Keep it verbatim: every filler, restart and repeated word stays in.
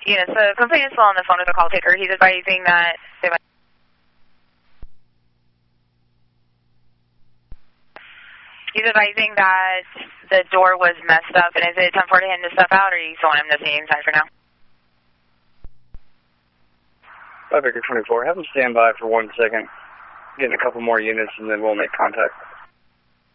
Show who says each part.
Speaker 1: Yes, the complaint is still on the phone with the call taker. He's advising that they might... He's advising that the door was messed up, and is it time for him to step out, or are you still want him to stay inside for now?
Speaker 2: five Victor twenty-four, have him stand by for one second. Getting a couple more units, and then we'll make contact.